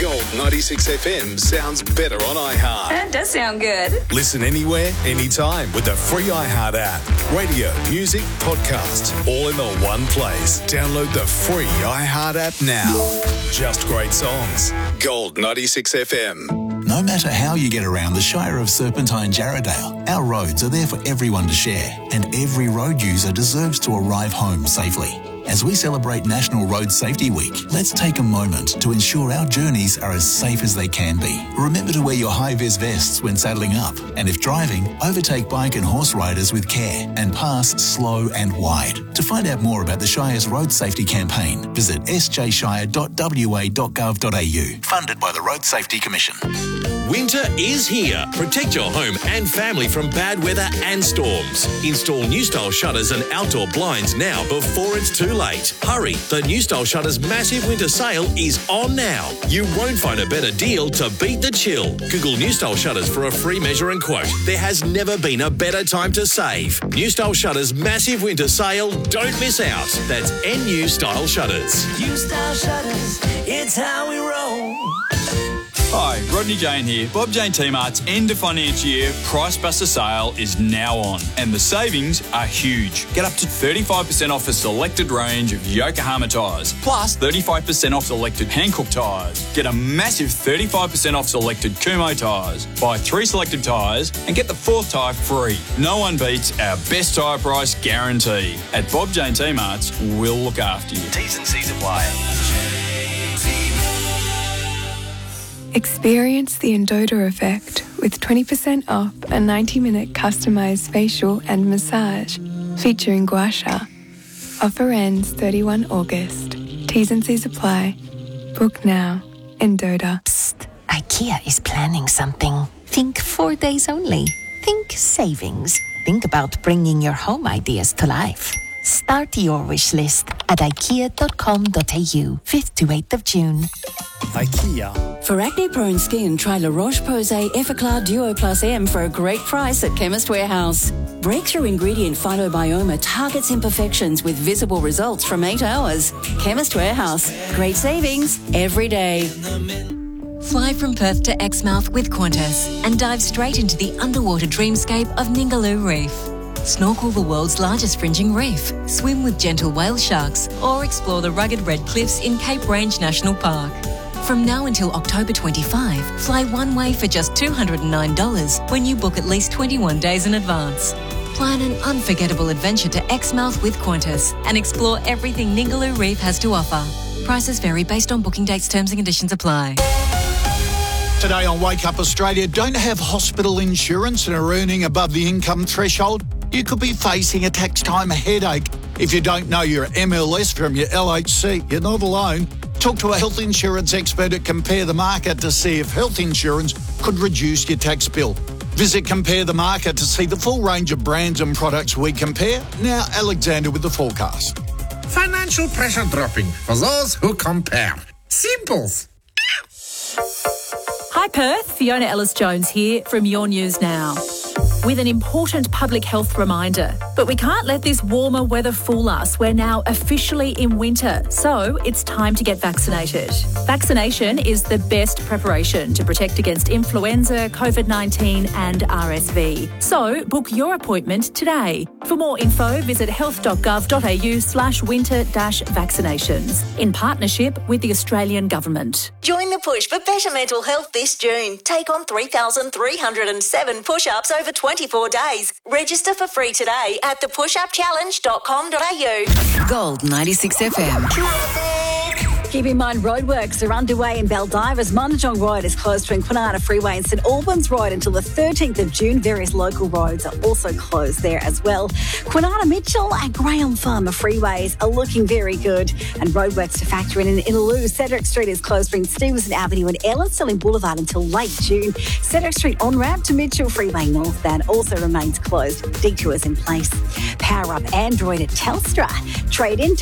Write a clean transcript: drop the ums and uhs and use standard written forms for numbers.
Gold 96 FM sounds better on iHeart. That does sound good. Listen anywhere, anytime with the free iHeart app. Radio, music, podcasts, all in the one place. Download the free iHeart app now. Just great songs. Gold 96 FM. No matter how you get around the Shire of Serpentine Jarrahdale, our roads are there for everyone to share, and every road user deserves to arrive home safely. As we celebrate National Road Safety Week, let's take a moment to ensure our journeys are as safe as they can be. Remember to wear your high-vis vests when saddling up, and if driving, overtake bike and horse riders with care and pass slow and wide. To find out more about the Shire's Road Safety Campaign, visit sjshire.wa.gov.au. Funded by the Road Safety Commission. Winter is here. Protect your home and family from bad weather and storms. Install New Style shutters and outdoor blinds now before it's too late. Hurry, the New Style Shutters massive winter sale is on now. You won't find a better deal to beat the chill. Google New Style Shutters for a free measure and quote. There has never been a better time to save. New Style Shutters massive winter sale. Don't miss out. That's NU Style Shutters. New Style Shutters, it's how we roll. Hi, Rodney Jane here. Bob Jane T-Mart's end of financial year Price Buster sale is now on, and the savings are huge. Get up to 35% off a selected range of Yokohama tyres, plus 35% off selected Hankook tyres. Get a massive 35% off selected Kumho tyres. Buy 3 selected tyres and get the 4th tyre free. No one beats our best tyre price guarantee. At Bob Jane T-Mart's, we'll look after you. T's and C's apply. Experience the Endota effect with 20% off a 90-minute customised facial and massage featuring gua sha. Offer ends 31 August. T's and C's apply. Book now. Endota. Psst. IKEA is planning something. Think 4 days only. Think savings. Think about bringing your home ideas to life. Start your wish list at ikea.com.au, 5th to 8th of June. IKEA. For acne-prone skin, try La Roche-Posay Effaclar Duo Plus M for a great price at Chemist Warehouse. Breakthrough ingredient Phytobioma targets imperfections with visible results from 8 hours. Chemist Warehouse. Great savings every day. Fly from Perth to Exmouth with Qantas and dive straight into the underwater dreamscape of Ningaloo Reef. Snorkel the world's largest fringing reef, swim with gentle whale sharks, or explore the rugged red cliffs in Cape Range National Park. From now until October 25, fly one way for just $209 when you book at least 21 days in advance. Plan an unforgettable adventure to Exmouth with Qantas and explore everything Ningaloo Reef has to offer. Prices vary based on booking dates, terms and conditions apply. Today on Wake Up Australia, don't have hospital insurance and are earning above the income threshold? You could be facing a tax time headache. If you don't know your MLS from your LHC, you're not alone. Talk to a health insurance expert at Compare the Market to see if health insurance could reduce your tax bill. Visit Compare the Market to see the full range of brands and products we compare. Now, Alexander with the forecast. Financial pressure dropping for those who compare. Simples. Hi Perth, Fiona Ellis-Jones here from Your News Now. With an important public health reminder. But we can't let this warmer weather fool us. We're now officially in winter, so it's time to get vaccinated. Vaccination is the best preparation to protect against influenza, COVID-19 and RSV. So book your appointment today. For more info, visit health.gov.au/winter-vaccinations in partnership with the Australian Government. Join the push for better mental health this June. Take on 3,307 push-ups over 24 days. Register for free today at thepushupchallenge.com.au. Gold 96 FM. Keep in mind, roadworks are underway in Baldivis. Monotong Road is closed between Kwinana Freeway and St Albans Road until the 13th of June. Various local roads are also closed there as well. Kwinana Mitchell and Graham Farmer freeways are looking very good. And roadworks to factor in Innaloo. Cedric Street is closed between Stevenson Avenue and Ellenstelling Boulevard until late June. Cedric Street on-ramp to Mitchell Freeway northbound also remains closed. Detours in place. Power up Android at Telstra. Trade in